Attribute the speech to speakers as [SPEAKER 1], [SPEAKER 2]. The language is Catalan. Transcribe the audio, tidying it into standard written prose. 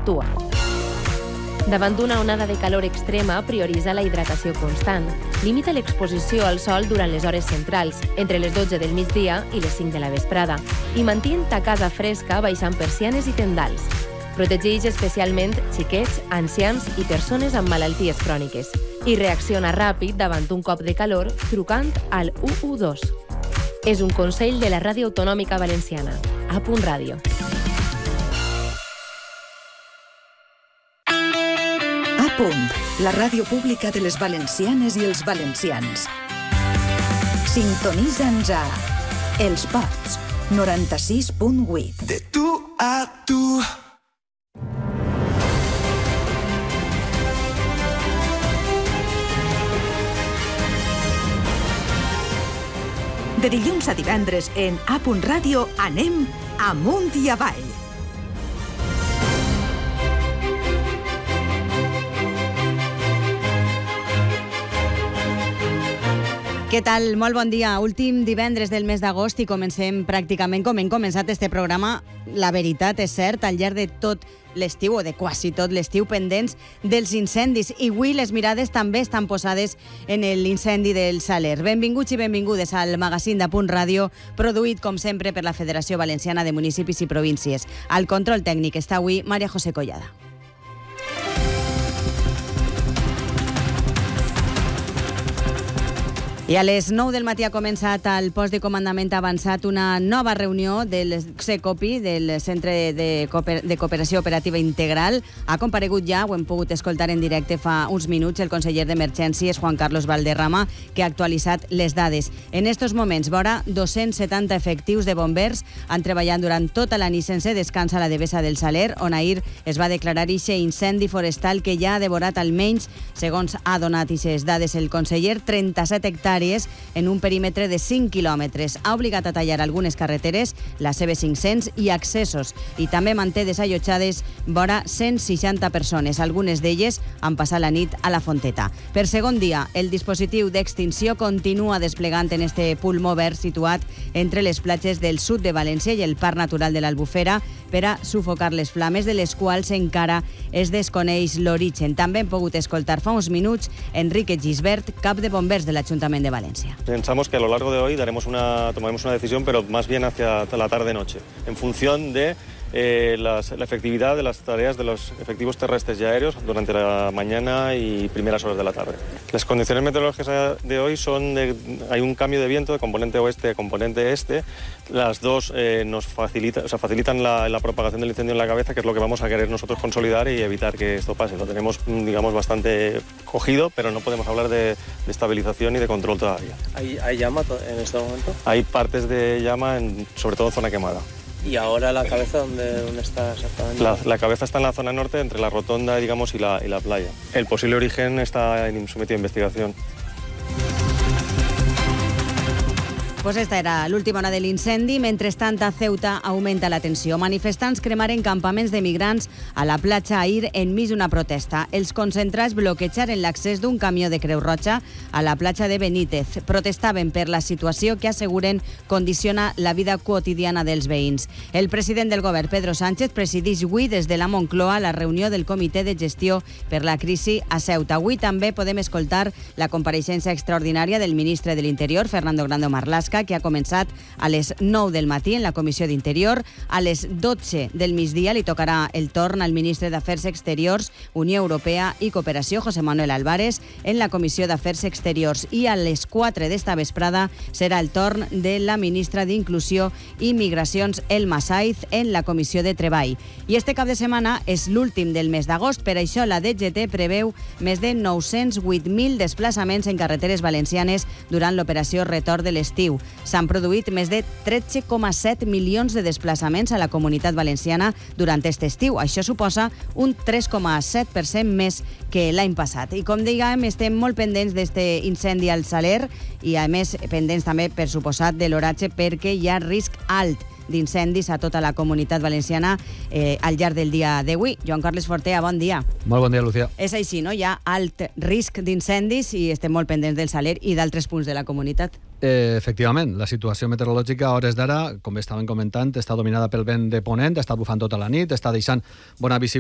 [SPEAKER 1] actua. Davant d'una onada de calor extrema, prioritza la hidratació constant. Limita l'exposició al sol durant les hores centrals, entre les 12 del migdia i les 5 de la vesprada, i mantén ta casa fresca baixant persianes i tendals. Protegeix especialment xiquets, ancians i persones amb malalties cròniques. I reacciona ràpid davant un cop de calor trucant al 112. És un consell de la Ràdio Autonòmica Valenciana. A.Ràdio.
[SPEAKER 2] La ràdio pública de les valencianes i els valencians. Sintonitza'ns a Els Pots, 96.8.
[SPEAKER 3] De tu a tu.
[SPEAKER 2] De dilluns a divendres en A.Ràdio anem amunt i avall.
[SPEAKER 4] Què tal? Molt bon dia. Últim divendres del mes d'agost i comencem pràcticament com hem començat este programa. La veritat és cert, al llarg de tot l'estiu, o de quasi tot l'estiu, pendents dels incendis. I avui les mirades també estan posades en l'incendi del Saler. Benvinguts i benvingudes al magazín d'A.Ràdio, produït, com sempre, per la Federació Valenciana de Municipis i Províncies. Al control tècnic està avui Maria José Collada. I a les 9 del matí ha començat al post de comandament avançat una nova reunió del CECOPI, del Centre de Cooperació Operativa Integral. Ha comparegut ja, ho hem pogut escoltar en directe fa uns minuts, el conseller d'Emergències, Juan Carlos Valderrama, que ha actualitzat les dades. En estos moments, vora 270 efectius de bombers han treballat durant tota la nit sense descans a la Devesa del Saler, on ahir es va declarar ixe incendi forestal que ja ha devorat almenys, segons ha donat ixes dades el conseller, 37 hectàrees en un perímetre de 5 quilòmetres. Ha obligat a tallar algunes carreteres, la CB500 i accessos, i també manté desallotjades vora 160 persones. Algunes d'elles han passat la nit a la Fonteta. Per segon dia, el dispositiu d'extinció continua desplegant en este pulmó verd situat entre les platges del sud de València i el Parc Natural de l'Albufera per a sufocar les flames, de les quals encara es desconeix l'origen. També hem pogut escoltar fa uns minuts Enrique Gisbert, cap de bombers de l'Ajuntament de Valencia.
[SPEAKER 5] Pensamos que a lo largo de hoy tomaremos una decisión, pero más bien hacia la tarde-noche, en función de la efectividad de las tareas de los efectivos terrestres y aéreos durante la mañana y primeras horas de la tarde. Las condiciones meteorológicas de hoy hay un cambio de viento de componente oeste a componente este. Las dos nos facilitan la propagación del incendio en la cabeza, que es lo que vamos a querer nosotros consolidar y evitar que esto pase. Lo tenemos, digamos, bastante cogido, pero no podemos hablar de estabilización y de control todavía.
[SPEAKER 6] ¿Hay llama en este momento?
[SPEAKER 5] Hay partes de llama, sobre todo en zona quemada.
[SPEAKER 6] ¿Y ahora la cabeza dónde está exactamente?
[SPEAKER 5] La cabeza está en la zona norte, entre la rotonda, digamos, y la playa. El posible origen está sometido a investigación.
[SPEAKER 4] Pues esta era l'última hora de l'incendi. Mentrestant, a Ceuta augmenta la tensió. Manifestants cremaren campaments de migrants a la platja ahir enmig d'una protesta. Els concentrats bloquejaren l'accés d'un camió de Creu Roja a la platja de Benítez. Protestaven per la situació que asseguren condiciona la vida quotidiana dels veïns. El president del govern, Pedro Sánchez, presideix avui des de la Moncloa la reunió del Comitè de Gestió per la Crisi a Ceuta. Avui també podem escoltar la compareixença extraordinària del ministre de l'Interior, Fernando Grande Marlaska, que ha començat a les 9 del matí en la Comissió d'Interior. A les 12 del migdia li tocarà el torn al ministre d'Afers Exteriors, Unió Europea i Cooperació, José Manuel Álvarez, en la Comissió d'Afers Exteriors. I a les 4 d'esta vesprada serà el torn de la ministra d'Inclusió i Migracions, Elma Saiz, en la Comissió de Treball. I este cap de setmana és l'últim del mes d'agost. Per això la DGT preveu més de 908.000 desplaçaments en carreteres valencianes durant l'operació Retorn de l'estiu. S'han produït més de 13,7 milions de desplaçaments a la Comunitat Valenciana durant aquest estiu. Això suposa un 3,7% més que l'any passat. I com dèiem, estem molt pendents d'aquest incendi al Saler i, a més, pendents també, per suposat, de l'oratge, perquè hi ha risc alt d'incendis a tota la Comunitat Valenciana al llarg del dia d'avui. Joan Carles Fortea, bon dia.
[SPEAKER 7] Molt bon dia, Lucía.
[SPEAKER 4] És així, no? Hi ha alt risc d'incendis i estem molt pendents del Saler i d'altres punts de la comunitat.
[SPEAKER 7] Efectivament, la situació meteorològica a hores d'ara, com estàvem comentant, està dominada pel vent de ponent, està bufant tota la nit, està deixant bona visibilitat